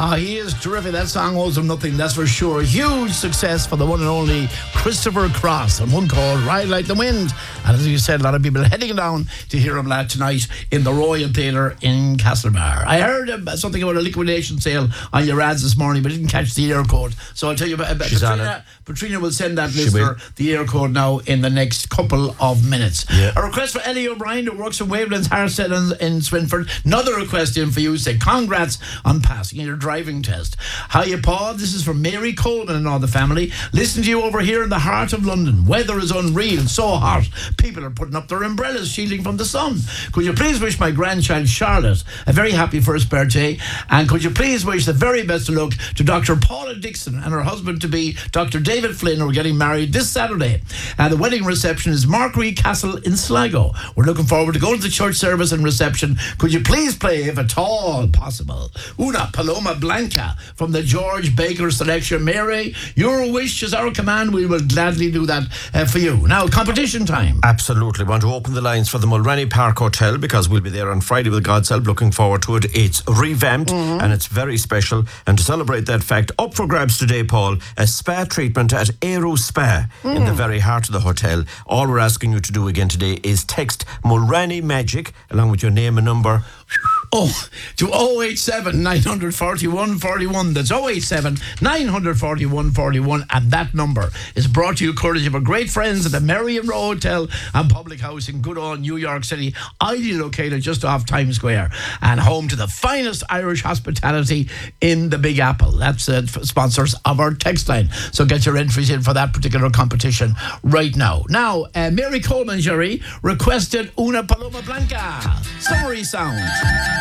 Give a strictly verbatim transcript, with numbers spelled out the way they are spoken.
Ah, he is terrific. That song owes him nothing, that's for sure. Huge success for the one and only Christopher Cross, and one called Ride Like the Wind. And as you said, a lot of people heading down to hear him lad tonight in the Royal Theatre in Castlebar. I heard uh, something about a liquidation sale on your ads this morning, but didn't catch the air code. So I'll tell you, uh, Patrina, Patrina will send that listener the air code now in the next couple of minutes. Yeah. A request for Ellie O'Brien, who works in Wavelands, Harsted in, in Swinford. Another request in for you. Say congrats on passing your driving test. Hiya, Paul. This is from Mary Coleman and all the family. Listen to you over here in the heart of London. Weather is unreal, so hot. People are putting up their umbrellas, shielding from the sun. Could you please wish my grandchild Charlotte a very happy first birthday? And could you please wish the very best of luck to Doctor Paula Dixon and her husband-to-be, Doctor David Flynn, who are getting married this Saturday. And the wedding reception is Marquee Castle in Sligo. We're looking forward to going to the church service and reception. Could you please play, if at all possible, Una Paloma Blanca from the George Baker selection? Mary, your wish is our command. We will gladly do that uh, for you. Now, competition time. Absolutely. Want to open the lines for the Mulrenny Park Hotel, because we'll be there on Friday with God's help. Looking forward to it. It's revamped mm-hmm. and it's very special. And to celebrate that fact, up for grabs today, Paul, a spa treatment at Aero Spa mm. in the very heart of the hotel. All we're asking you to do again today is text Mulrenny Magic along with your name and number. Oh, to oh eight seven, nine four one, four one. That's oh eight seven, nine four one, four one. And that number is brought to you courtesy of our great friends at the Merriam Row Hotel and Public House in good old New York City, ideally located just off Times Square and home to the finest Irish hospitality in the Big Apple. That's uh, sponsors of our text line. So get your entries in for that particular competition right now. Now, uh, Mary Coleman, Jerry, requested Una Paloma Blanca. Summary sound.